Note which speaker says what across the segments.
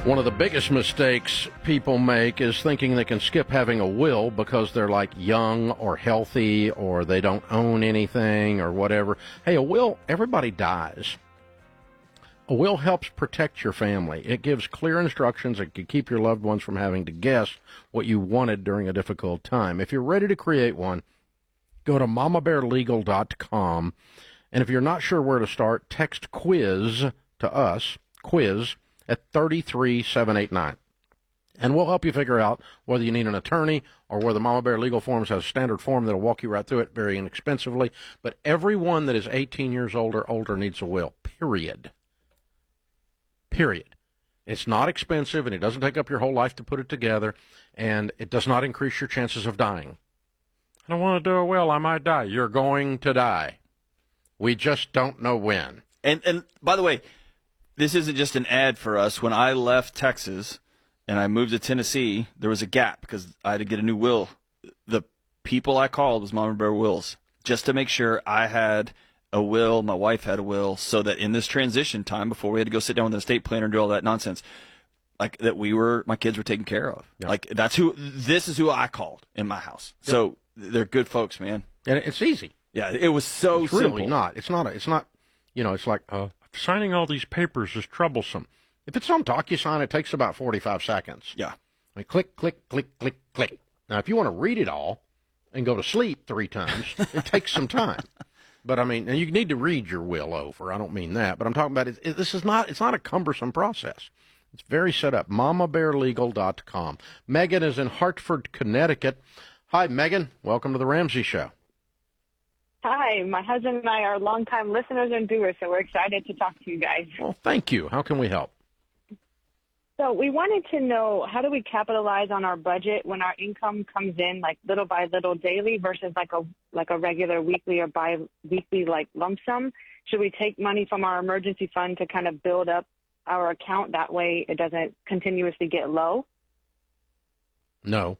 Speaker 1: One of the biggest mistakes people make is thinking they can skip having a will because they're like young or healthy or they don't own anything or whatever. Hey, a will, everybody dies. A will helps protect your family. It gives clear instructions. It can keep your loved ones from having to guess what you wanted during a difficult time. If you're ready to create one, go to mamabearlegal.com. And if you're not sure where to start, text quiz to us, quiz, at 33789. And we'll help you figure out whether you need an attorney or whether Mama Bear Legal Forms has a standard form that'll walk you right through it very inexpensively. But everyone that is 18 years old or older needs a will, period. Period. It's not expensive, and it doesn't take up your whole life to put it together, and it does not increase your chances of dying. I don't want to do a will. I might die. You're going to die. We just don't know when.
Speaker 2: And by the way, this isn't just an ad for us. When I left Texas and I moved to Tennessee, there was a gap because I had to get a new will. The people I called was Mama Bear Wills, just to make sure I had a will, my wife had a will, so that in this transition time before we had to go sit down with an estate planner and do all that nonsense, like that my kids were taken care of. Yeah. Like this is who I called in my house. Yeah. So they're good folks, man.
Speaker 1: And it's easy.
Speaker 2: Yeah, it was so
Speaker 1: it's
Speaker 2: simple.
Speaker 1: Really not. It's not, it's like, signing all these papers is troublesome. If it's on DocuSign, it takes about 45 seconds.
Speaker 2: Yeah.
Speaker 1: I mean, click, click, click, click, click. Now, if you want to read it all and go to sleep 3 times, it takes some time. But, I mean, and you need to read your will over. I don't mean that. But I'm talking about it's not a cumbersome process. It's very set up. mamabearlegal.com. Megan is in Hartford, Connecticut. Hi, Megan. Welcome to the Ramsey Show.
Speaker 3: Hi, my husband and I are longtime listeners and viewers, so we're excited to talk to you guys.
Speaker 1: Well, thank you. How can we help?
Speaker 3: So we wanted to know, how do we capitalize on our budget when our income comes in like little by little daily versus like a regular weekly or bi-weekly like lump sum? Should we take money from our emergency fund to kind of build up our account? That way it doesn't continuously get low?
Speaker 1: No,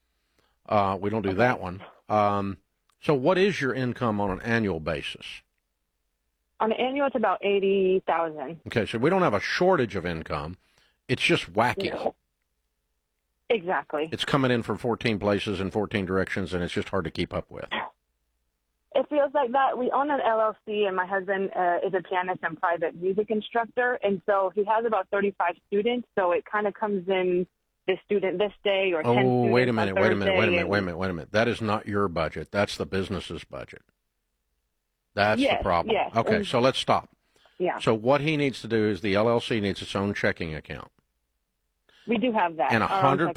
Speaker 1: we don't do that one. So what is your income on an annual basis?
Speaker 3: On an annual, it's about $80,000.
Speaker 1: Okay, so we don't have a shortage of income. It's just wacky.
Speaker 3: No. Exactly.
Speaker 1: It's coming in from 14 places in 14 directions, and it's just hard to keep up with.
Speaker 3: It feels like that. We own an LLC, and my husband is a pianist and private music instructor, and so he has about 35 students, so it kind of comes in this student this day or 10 students.
Speaker 1: Oh, wait a minute. That is not your budget. That's the business's budget. That's the problem.
Speaker 3: Yes.
Speaker 1: Okay, so let's stop.
Speaker 3: Yeah.
Speaker 1: So what he needs to do is the LLC needs its own checking account.
Speaker 3: We do have that.
Speaker 1: And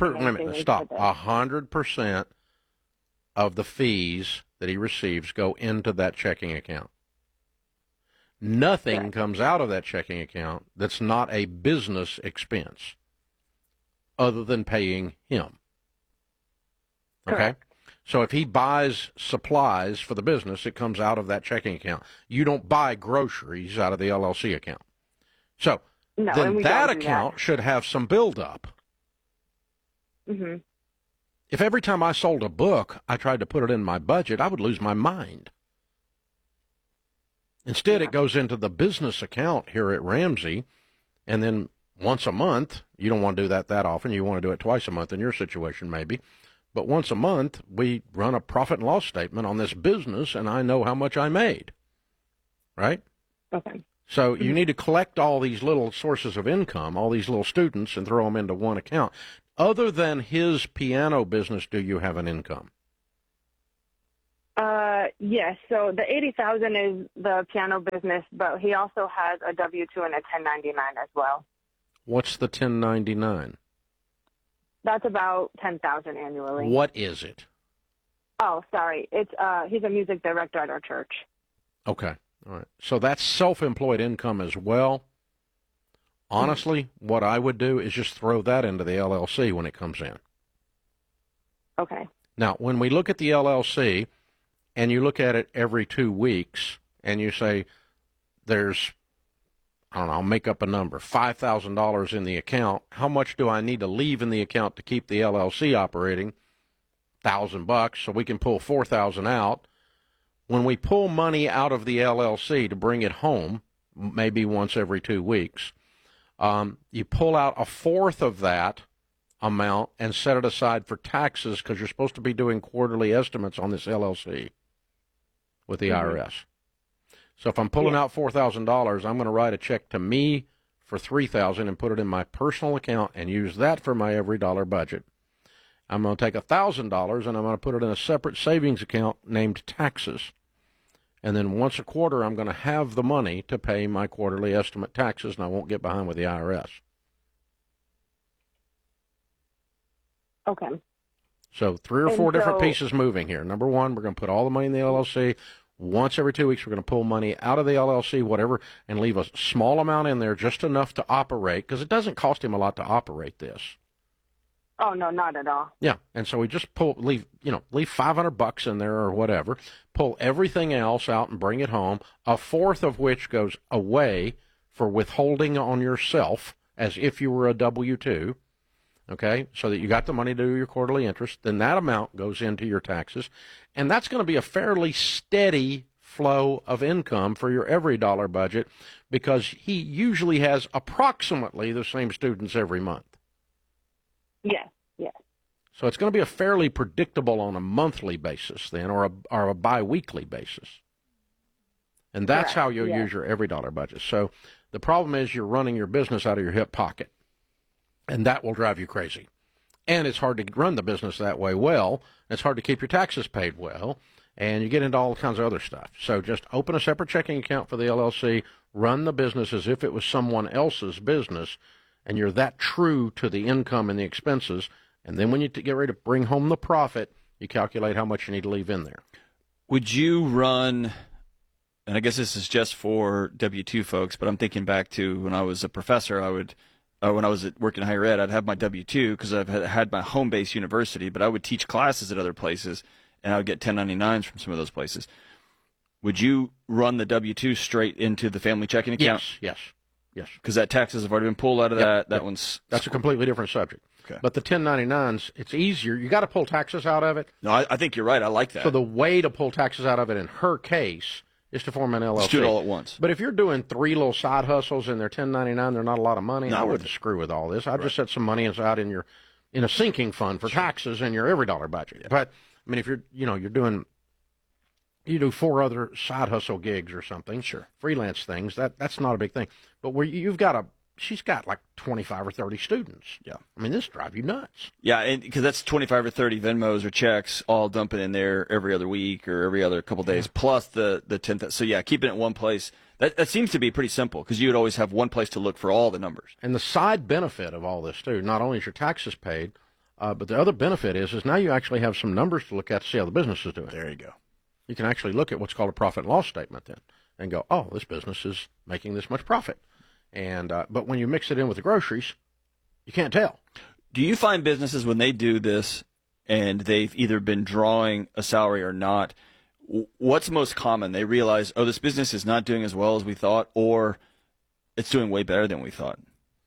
Speaker 1: 100% of the fees that he receives go into that checking account. Nothing comes out of that checking account that's not a business expense other than paying him. Okay?
Speaker 3: Correct.
Speaker 1: So if he buys supplies for the business, it comes out of that checking account. You don't buy groceries out of the LLC account. So then that account should have some buildup.
Speaker 3: Mm-hmm.
Speaker 1: If every time I sold a book, I tried to put it in my budget, I would lose my mind. Instead, it goes into the business account here at Ramsey, and then once a month, you don't want to do that often, you want to do it twice a month in your situation maybe, but once a month, we run a profit and loss statement on this business, and I know how much I made, right?
Speaker 3: Okay.
Speaker 1: So you need to collect all these little sources of income, all these little students, and throw them into one account. Other than his piano business, do you have an income?
Speaker 3: Yes. So the $80,000 is the piano business, but he also has a W-2 and a 1099 as well.
Speaker 1: What's the 1099?
Speaker 3: That's about $10,000 annually.
Speaker 1: What is it?
Speaker 3: Oh, sorry. It's he's a music director at our church.
Speaker 1: Okay. All right. So that's self-employed income as well. Honestly, what I would do is just throw that into the LLC when it comes in.
Speaker 3: Okay.
Speaker 1: Now, when we look at the LLC, and you look at it every 2 weeks, and you say there's, I don't know, I'll make up a number, $5,000 in the account, how much do I need to leave in the account to keep the LLC operating? $1,000, so we can pull $4,000 out. When we pull money out of the LLC to bring it home, maybe once every 2 weeks, You pull out a fourth of that amount and set it aside for taxes because you're supposed to be doing quarterly estimates on this LLC with the IRS. So if I'm pulling out $4,000, I'm going to write a check to me for $3,000 and put it in my personal account and use that for my every dollar budget. I'm going to take $1,000 and I'm going to put it in a separate savings account named taxes. And then once a quarter, I'm going to have the money to pay my quarterly estimate taxes, and I won't get behind with the IRS.
Speaker 3: Okay.
Speaker 1: So 3 or 4 different pieces moving here. Number one, we're going to put all the money in the LLC. Once every 2 weeks, we're going to pull money out of the LLC, whatever, and leave a small amount in there, just enough to operate, because it doesn't cost him a lot to operate this.
Speaker 3: Oh, no, not at all.
Speaker 1: Yeah, and so we just leave $500 in there or whatever, pull everything else out and bring it home, a fourth of which goes away for withholding on yourself as if you were a W-2, okay, so that you got the money to do your quarterly interest. Then that amount goes into your taxes, and that's going to be a fairly steady flow of income for your every dollar budget because he usually has approximately the same students every month.
Speaker 3: Yes, yes.
Speaker 1: So it's going to be a fairly predictable on a monthly basis then, or a biweekly basis. And that's how you'll use your every dollar budget. So the problem is you're running your business out of your hip pocket, and that will drive you crazy. And it's hard to run the business that way well. It's hard to keep your taxes paid well, and you get into all kinds of other stuff. So just open a separate checking account for the LLC, run the business as if it was someone else's business, and you're that true to the income and the expenses, and then when you get ready to bring home the profit, you calculate how much you need to leave in there.
Speaker 2: Would you run, and I guess this is just for W-2 folks, but I'm thinking back to when I was a professor, when I was working in higher ed, I'd have my W-2 because I've had my home-based university, but I would teach classes at other places, and I would get 1099s from some of those places. Would you run the W-2 straight into the family checking account?
Speaker 1: Yes.
Speaker 2: Because that taxes have already been pulled out of that. That's
Speaker 1: a completely different subject.
Speaker 2: Okay.
Speaker 1: But the 1099s, it's easier. You got to pull taxes out of it.
Speaker 2: No, I think you're right. I like that.
Speaker 1: So the way to pull taxes out of it in her case is to form an LLC.
Speaker 2: Let's do it all at once.
Speaker 1: But if you're doing 3 little side hustles and they're 1099, they're not a lot of money. I wouldn't screw with all this. I'd just set some money aside in a sinking fund for taxes in your every dollar budget. Yeah. But I mean, if you do 4 other side hustle gigs or something, freelance things, that's not a big thing. But where she's got like 25 or 30 students. Yeah. I mean, this drives you nuts.
Speaker 2: Yeah, and because that's 25 or 30 Venmos or checks all dumping in there every other week or every other couple days, plus the 10th. So, yeah, keeping it in one place. That seems to be pretty simple because you would always have one place to look for all the numbers.
Speaker 1: And the side benefit of all this, too, not only is your taxes paid, but the other benefit is now you actually have some numbers to look at to see how the business is doing.
Speaker 2: There you go.
Speaker 1: You can actually look at what's called a profit and loss statement then and go, oh, this business is making this much profit. And but when you mix it in with the groceries, you can't tell.
Speaker 2: Do you find businesses when they do this and they've either been drawing a salary or not, what's most common? They realize, oh, this business is not doing as well as we thought, or it's doing way better than we thought?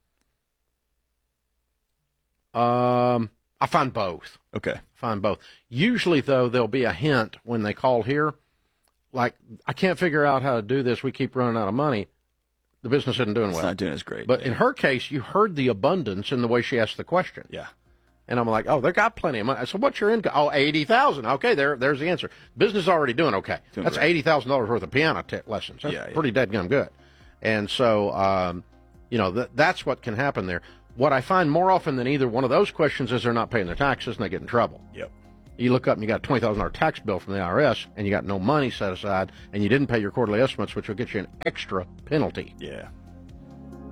Speaker 1: I find both.
Speaker 2: Okay.
Speaker 1: Find both. Usually, though, there'll be a hint when they call here, like, I can't figure out how to do this. We keep running out of money. The business isn't doing well.
Speaker 2: It's not doing as great.
Speaker 1: But in her case, you heard the abundance in the way she asked the question.
Speaker 2: Yeah.
Speaker 1: And I'm like, oh, they got plenty of money. I said, what's your income? Oh, $80,000. Okay, there's the answer. Business is already doing okay. That's $80,000 worth of piano lessons. That's pretty dadgum good. And so, that's what can happen there. What I find more often than either one of those questions is they're not paying their taxes and they get in trouble.
Speaker 2: Yep.
Speaker 1: You look up and you got a $20,000 tax bill from the IRS and you got no money set aside and you didn't pay your quarterly estimates, which will get you an extra penalty.
Speaker 2: Yeah.